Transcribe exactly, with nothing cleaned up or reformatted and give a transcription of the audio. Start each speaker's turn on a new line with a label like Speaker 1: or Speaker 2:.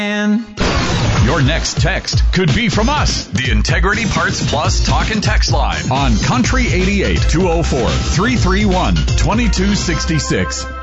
Speaker 1: Your next text could be from us, the Integrity Parts Plus Talk and Text Line on Country eighty-eight, two oh four, three three one, two two six six.